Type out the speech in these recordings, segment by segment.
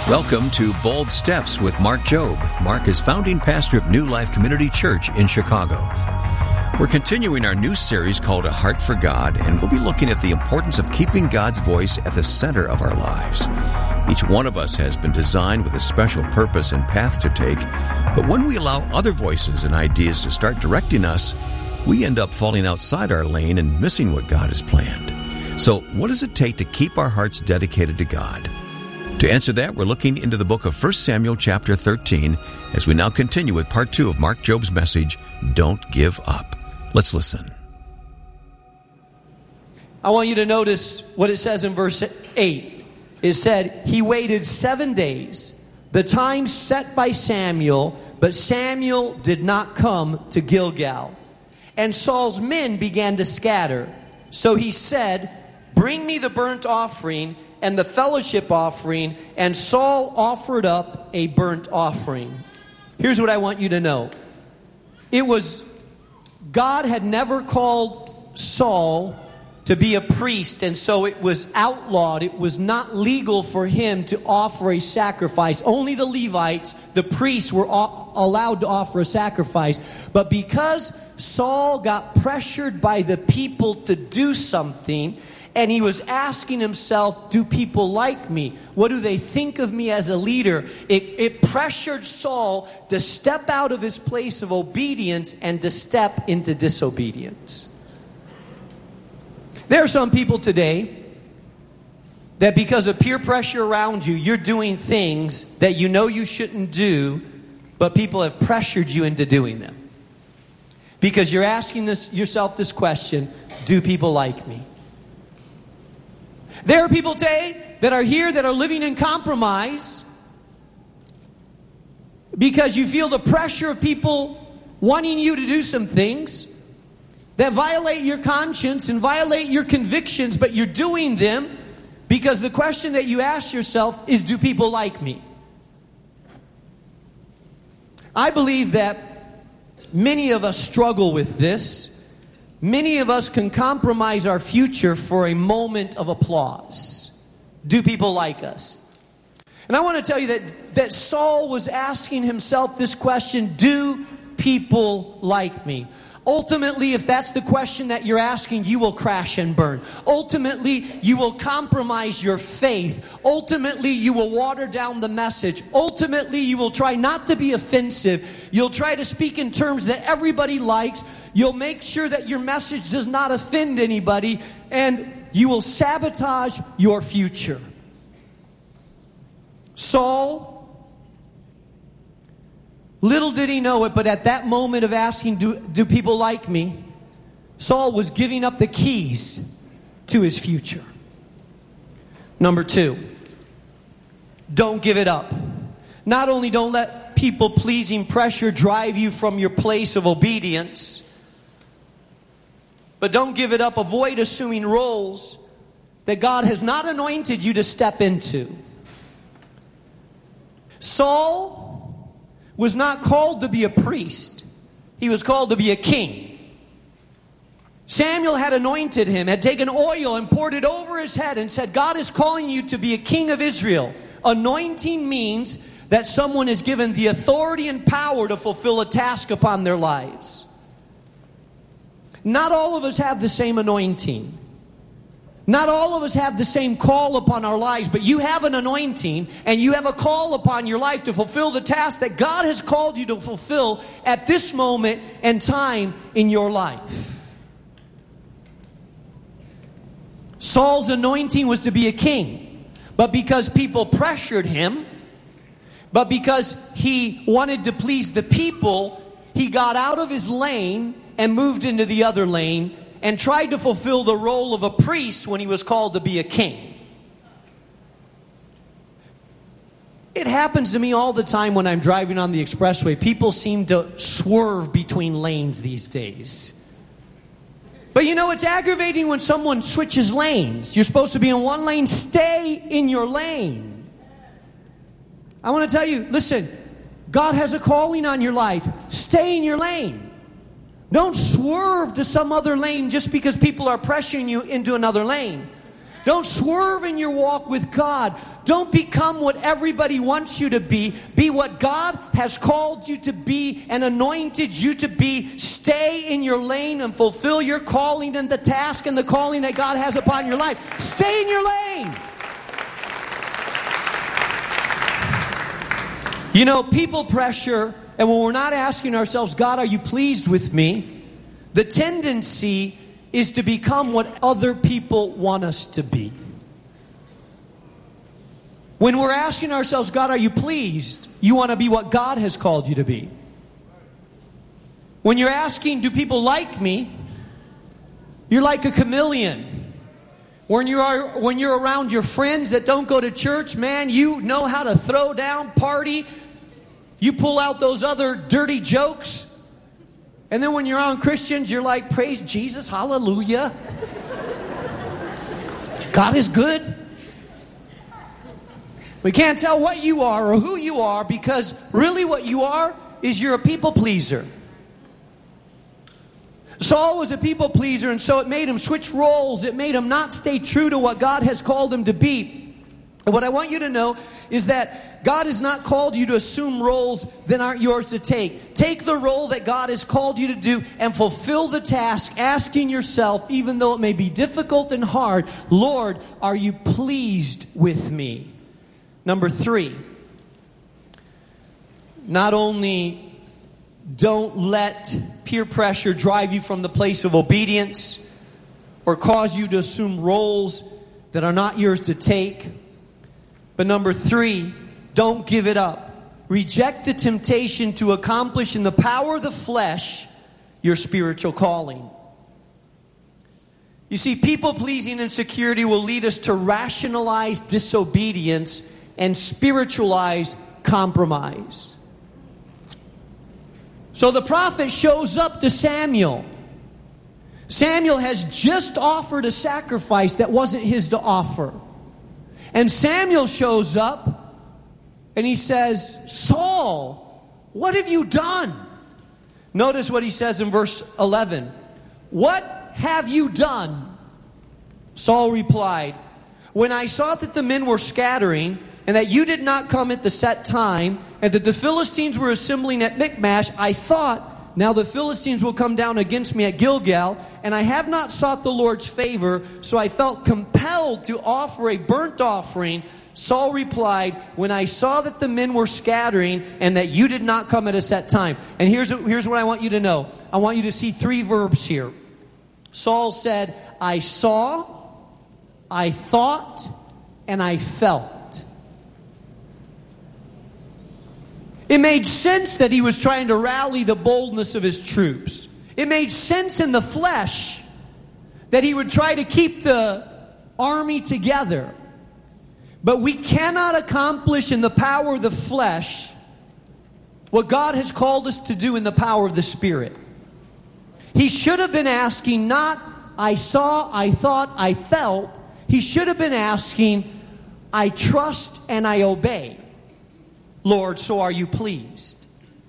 Welcome to Bold Steps with Mark Jobe. Mark is founding pastor of New Life Community Church in Chicago. We're continuing our new series called A Heart for God, and we'll be looking at the importance of keeping God's voice at the center of our lives. Each one of us has been designed with a special purpose and path to take, but when we allow other voices and ideas to start directing us, we end up falling outside our lane and missing what God has planned. So, what does it take to keep our hearts dedicated to God? To answer that, we're looking into the book of 1 Samuel chapter 13 as we now continue with part 2 of Mark Jobe's message, Don't Give Up. Let's listen. I want you to notice what it says in verse 8. It said, he waited 7 days, the time set by Samuel, but Samuel did not come to Gilgal. And Saul's men began to scatter. So he said, bring me the burnt offering and the fellowship offering, and Saul offered up a burnt offering. Here's what I want you to know. God had never called Saul to be a priest, and so it was outlawed. It was not legal for him to offer a sacrifice. Only the Levites, the priests, were allowed to offer a sacrifice. But because Saul got pressured by the people to do something, and he was asking himself, do people like me? What do they think of me as a leader? It pressured Saul to step out of his place of obedience and to step into disobedience. There are some people today that because of peer pressure around you, you're doing things that you know you shouldn't do, but people have pressured you into doing them. Because you're asking yourself this question, do people like me? There are people today that are here that are living in compromise because you feel the pressure of people wanting you to do some things that violate your conscience and violate your convictions, but you're doing them because the question that you ask yourself is, do people like me? I believe that many of us struggle with this. Many of us can compromise our future for a moment of applause. Do people like us? And I want to tell you that Saul was asking himself this question, do people like me? Ultimately, if that's the question that you're asking, you will crash and burn. Ultimately, you will compromise your faith. Ultimately, you will water down the message. Ultimately, you will try not to be offensive. You'll try to speak in terms that everybody likes. You'll make sure that your message does not offend anybody. And you will sabotage your future. Saul, little did he know it, but at that moment of asking, do people like me? Saul was giving up the keys to his future. Number 2, don't give it up. Not only don't let people-pleasing pressure drive you from your place of obedience, but don't give it up. Avoid assuming roles that God has not anointed you to step into. Saul was not called to be a priest. He was called to be a king. Samuel had anointed him, had taken oil and poured it over his head and said, God is calling you to be a king of Israel. Anointing means that someone is given the authority and power to fulfill a task upon their lives. Not all of us have the same anointing. Not all of us have the same call upon our lives, but you have an anointing and you have a call upon your life to fulfill the task that God has called you to fulfill at this moment and time in your life. Saul's anointing was to be a king, but because people pressured him, but because he wanted to please the people, he got out of his lane and moved into the other lane and tried to fulfill the role of a priest when he was called to be a king. It happens to me all the time when I'm driving on the expressway. People seem to swerve between lanes these days. But you know, it's aggravating when someone switches lanes. You're supposed to be in one lane. Stay in your lane. I want to tell you, listen, God has a calling on your life. Stay in your lane. Don't swerve to some other lane just because people are pressuring you into another lane. Don't swerve in your walk with God. Don't become what everybody wants you to be. Be what God has called you to be and anointed you to be. Stay in your lane and fulfill your calling and the task and the calling that God has upon your life. Stay in your lane. You know, people pressure, and when we're not asking ourselves, God, are you pleased with me? The tendency is to become what other people want us to be. When we're asking ourselves, God, are you pleased? You want to be what God has called you to be. When you're asking, do people like me? You're like a chameleon. When you're around your friends that don't go to church, man, you know how to throw down, party. You pull out those other dirty jokes. And then when you're around Christians, you're like, praise Jesus, hallelujah. God is good. We can't tell what you are or who you are, because really what you are is you're a people pleaser. Saul was a people pleaser, and so it made him switch roles. It made him not stay true to what God has called him to be. And what I want you to know is that God has not called you to assume roles that aren't yours to take. Take the role that God has called you to do and fulfill the task, asking yourself, even though it may be difficult and hard, Lord, are you pleased with me? Number 3, not only don't let peer pressure drive you from the place of obedience or cause you to assume roles that are not yours to take, but number 3, don't give it up. Reject the temptation to accomplish in the power of the flesh your spiritual calling. You see, people-pleasing insecurity will lead us to rationalize disobedience and spiritualize compromise. So the prophet shows up to Samuel. Samuel has just offered a sacrifice that wasn't his to offer. And Samuel shows up and he says, Saul, what have you done? Notice what he says in verse 11. What have you done? Saul replied, when I saw that the men were scattering, and that you did not come at the set time, and that the Philistines were assembling at Michmash, I thought, now the Philistines will come down against me at Gilgal, and I have not sought the Lord's favor, so I felt compelled to offer a burnt offering. Saul replied, when I saw that the men were scattering, and that you did not come at a set time. And here's what I want you to know. I want you to see 3 verbs here. Saul said, I saw, I thought, and I felt. It made sense that he was trying to rally the boldness of his troops. It made sense in the flesh that he would try to keep the army together. But we cannot accomplish in the power of the flesh what God has called us to do in the power of the Spirit. He should have been asking not, I saw, I thought, I felt. He should have been asking, I trust and I obey. Lord, so are you pleased?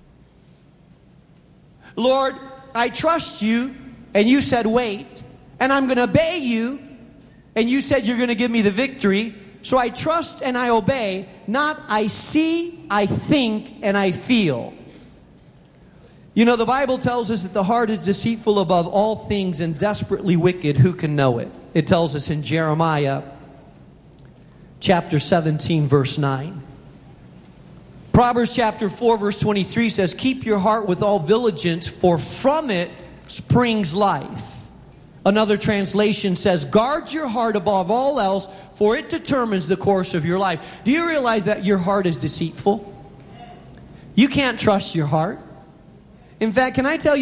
Lord, I trust you, and you said wait, and I'm going to obey you, and you said you're going to give me the victory, so I trust and I obey, not I see, I think, and I feel. You know, the Bible tells us that the heart is deceitful above all things and desperately wicked. Who can know it? It tells us in Jeremiah chapter 17, verse 9. Proverbs chapter 4, verse 23 says, keep your heart with all diligence, for from it springs life. Another translation says, guard your heart above all else, for it determines the course of your life. Do you realize that your heart is deceitful? You can't trust your heart. In fact, can I tell you,